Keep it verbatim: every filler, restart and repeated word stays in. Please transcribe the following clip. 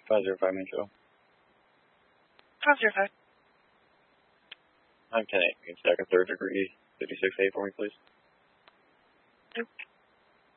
five zero five main show. five zero five. I'm ten eight. You can stack a third degree fifty-six A for me, please. Okay.